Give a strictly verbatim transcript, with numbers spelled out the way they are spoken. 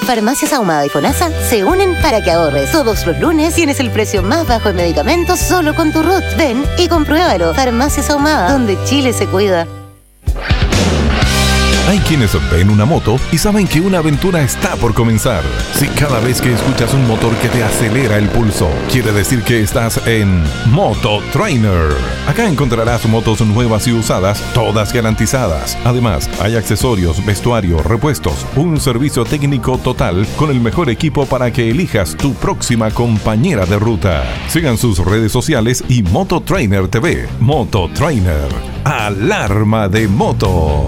Farmacias Ahumada y FONASA se unen para que ahorres. Todos los lunes tienes el precio más bajo en medicamentos solo con tu R U T. Ven y compruébalo. Farmacias Ahumada, donde Chile se cuida. Hay quienes ven una moto y saben que una aventura está por comenzar. Si cada vez que escuchas un motor que te acelera el pulso, quiere decir que estás en Moto Trainer. Acá encontrarás motos nuevas y usadas, todas garantizadas. Además, hay accesorios, vestuario, repuestos, un servicio técnico total con el mejor equipo para que elijas tu próxima compañera de ruta. Sigan sus redes sociales y Moto Trainer T V. Moto Trainer. Alarma de moto.